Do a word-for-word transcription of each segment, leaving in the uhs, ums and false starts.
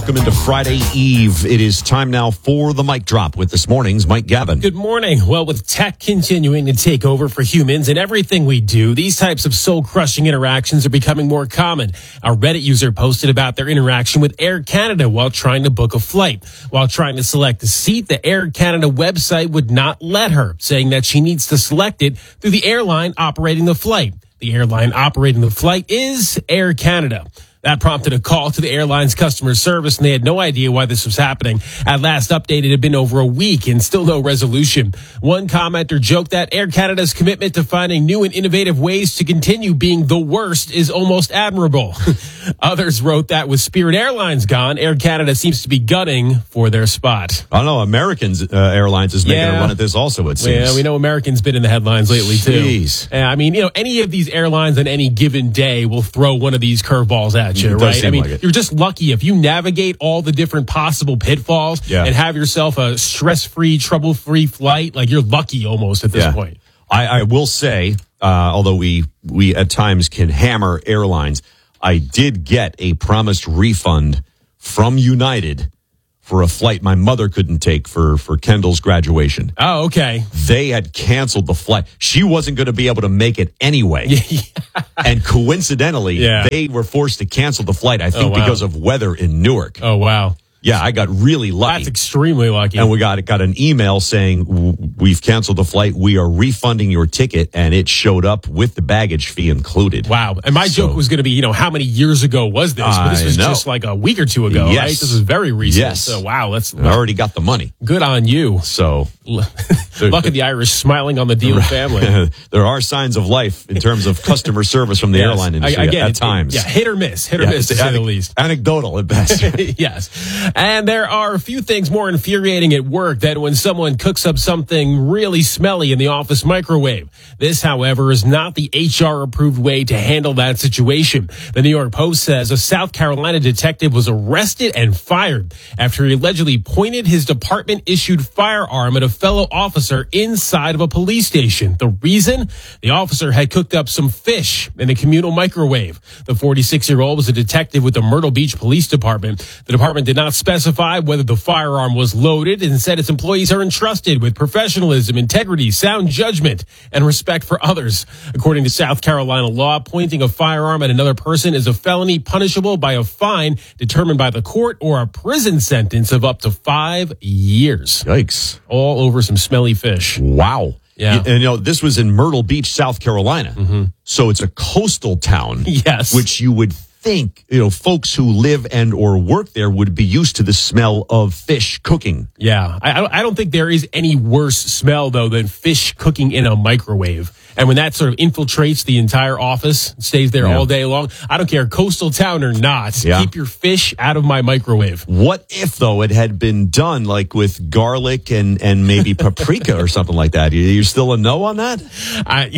Welcome into Friday Eve. It is time now for the mic drop with this morning's Mike Gavin. Good morning. Well, with tech continuing to take over for humans in everything we do, these types of soul-crushing interactions are becoming more common. A Reddit user posted about their interaction with Air Canada while trying to book a flight. While trying to select a seat, the Air Canada website would not let her, saying that she needs to select it through the airline operating the flight. The airline operating the flight is Air Canada. That prompted a call to the airline's customer service, and they had no idea why this was happening. At last update, it had been over a week and still no resolution. One commenter joked that Air Canada's commitment to finding new and innovative ways to continue being the worst is almost admirable. Others wrote that with Spirit Airlines gone, Air Canada seems to be gunning for their spot. I don't know. Americans uh, Airlines is making Yeah. a run at this also, it seems. Yeah, we know Americans been in the headlines lately, too. Jeez. Yeah, I mean, you know, any of these airlines on any given day will throw one of these curveballs at you, It does right? seem I mean, like it. you're just lucky if you navigate all the different possible pitfalls Yeah. and have yourself a stress-free, trouble-free flight. Like, you're lucky almost at this Yeah. point. I, I will say, uh, although we, we at times can hammer airlines, I did get a promised refund from United for a flight my mother couldn't take for, for Kendall's graduation. Oh, okay. They had canceled the flight. She wasn't going to be able to make it anyway. And coincidentally, Yeah. they were forced to cancel the flight, I think, Oh, wow. because of weather in Newark. Oh, wow. Yeah, I got really lucky. That's extremely lucky. And we got got an email saying, "W- we've canceled the flight. We are refunding your ticket." And it showed up with the baggage fee included. Wow. And my So- joke was going to be, you know, how many years ago was this? But this I was know. just like a week or two ago, Yes. right? This is very recent. Yes. So, wow, that's I already got the money. good on you. So Luck of the Irish smiling on the Deal family. there are signs of life in terms of customer service from the Yes. airline industry I- again, at it- times. Yeah, hit or miss. Hit or Yeah, miss, to it's say the ane- least. Anecdotal at best. Yes. And there are a few things more infuriating at work than when someone cooks up something really smelly in the office microwave. This, however, is not the H R-approved way to handle that situation. The New York Post says a South Carolina detective was arrested and fired after he allegedly pointed his department-issued firearm at a fellow officer inside of a police station. The reason? The officer had cooked up some fish in a communal microwave. The forty-six-year-old was a detective with the Myrtle Beach Police Department. The department did not specify whether the firearm was loaded and said its employees are entrusted with professionalism, integrity, sound judgment, and respect for others. According to South Carolina law, pointing a firearm at another person is a felony punishable by a fine determined by the court or a prison sentence of up to five years. Yikes. All over some smelly fish. Wow. Yeah. And, you know, this was in Myrtle Beach, South Carolina. Mm-hmm. So it's a coastal town. Yes. Which you would think, you know, folks who live and or work there would be used to the smell of fish cooking. Yeah. I, I don't- I don't think there is any worse smell, though, than fish cooking in a microwave. And when that sort of infiltrates the entire office, stays there Yeah. all day long, I don't care, coastal town or not, Yeah. keep your fish out of my microwave. What if, though, it had been done like with garlic and, and maybe paprika or something like that? You, you're still a no on that? I,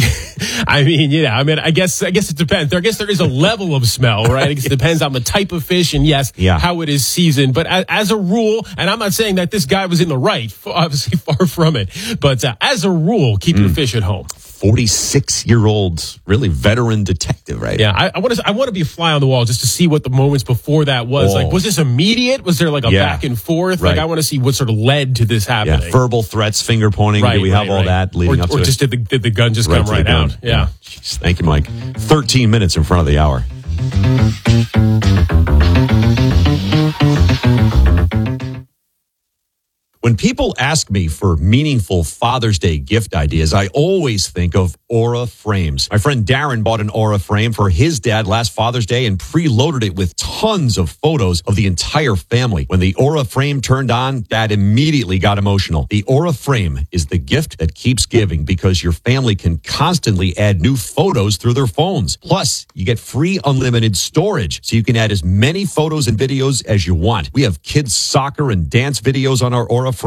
I mean, yeah, I mean, I guess, I guess it depends. I guess there is a level of smell, right? I guess it depends on the type of fish and yes, Yeah. how it is seasoned. But as, as a rule, and I'm not saying that this guy was in the right, f- obviously far from it, but uh, as a rule, keep your fish at home. forty-six-year-old, really veteran detective, right? Yeah, I, I want to. I want to be a fly on the wall just to see what the moments before that was. Oh. Like, was this immediate? Was there like a Yeah. back and forth? Right. Like, I want to see what sort of led to this Yeah, happening. verbal threats, finger pointing. Right, Do we have right, all right. that leading or, up to or it? just did the did the gun just come to the right gun. out? Yeah. Jeez, thank you, Mike. thirteen minutes in front of the hour. When people ask me for meaningful Father's Day gift ideas, I always think of Aura frames. My friend Darren bought an Aura frame for his dad last Father's Day and preloaded it with tons of photos of the entire family. When the Aura frame turned on, Dad immediately got emotional. The Aura frame is the gift that keeps giving because your family can constantly add new photos through their phones. Plus, you get free unlimited storage, so you can add as many photos and videos as you want. We have kids' soccer and dance videos on our Aura frame.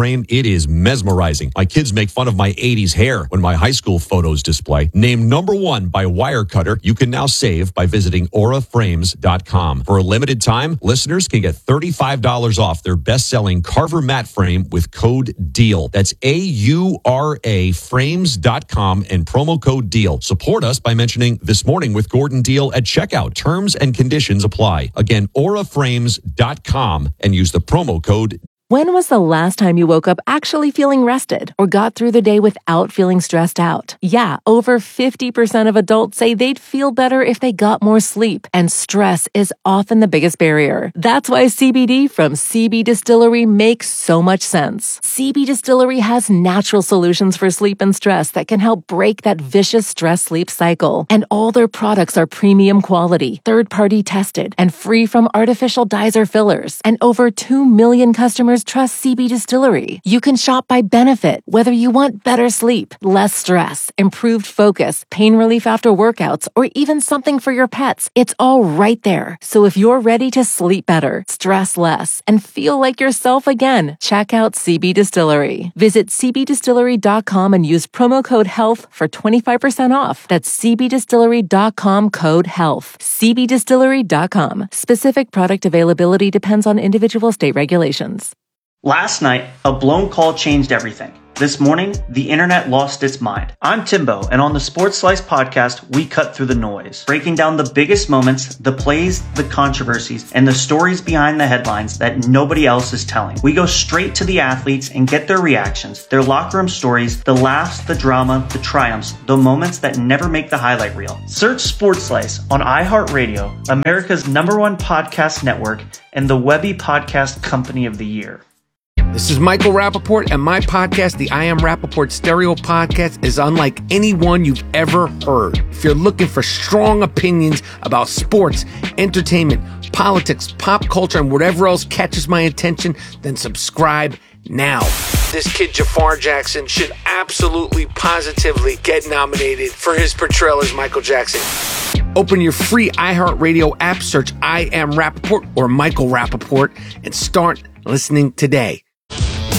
frame, it is mesmerizing. My kids make fun of my eighties hair when my high school photos display. Named number one by Wirecutter, you can now save by visiting aura frames dot com. For a limited time, listeners can get thirty-five dollars off their best-selling Carver mat frame with code DEAL. That's A U R A frames dot com and promo code DEAL. Support us by mentioning This Morning with Gordon Deal at checkout. Terms and conditions apply. Again, aura frames dot com and use the promo code. When was the last time you woke up actually feeling rested or got through the day without feeling stressed out? Yeah, over fifty percent of adults say they'd feel better if they got more sleep, and stress is often the biggest barrier. That's why C B D from C B Distillery makes so much sense. C B Distillery has natural solutions for sleep and stress that can help break that vicious stress-sleep cycle. And all their products are premium quality, third-party tested, and free from artificial dyes or fillers. And over two million customers trust C B Distillery. You can shop by benefit, whether you want better sleep, less stress, improved focus, pain relief after workouts, or even something for your pets. It's all right there. So if you're ready to sleep better, stress less, and feel like yourself again, check out C B Distillery. Visit C B distillery dot com and use promo code HEALTH for twenty-five percent off. That's C B distillery dot com code HEALTH. C B distillery dot com. Specific product availability depends on individual state regulations. Last night, a blown call changed everything. This morning, the internet lost its mind. I'm Timbo, and on the Sports Slice podcast, we cut through the noise, breaking down the biggest moments, the plays, the controversies, and the stories behind the headlines that nobody else is telling. We go straight to the athletes and get their reactions, their locker room stories, the laughs, the drama, the triumphs, the moments that never make the highlight reel. Search Sports Slice on iHeartRadio, America's number one podcast network, and the Webby Podcast Company of the Year. This is Michael Rappaport, and my podcast, the I Am Rappaport Stereo Podcast, is unlike any one you've ever heard. If you're looking for strong opinions about sports, entertainment, politics, pop culture, and whatever else catches my attention, then subscribe now. This kid, Jafar Jackson, should absolutely, positively get nominated for his portrayal as Michael Jackson. Open your free iHeartRadio app, search I Am Rappaport or Michael Rappaport, and start listening today.